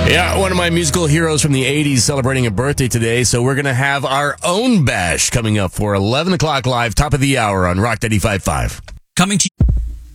Yeah, one of my musical heroes from the 80s celebrating a birthday today, so we're going to have our own bash coming up for 11 o'clock live, top of the hour on Rock 95.5. Coming to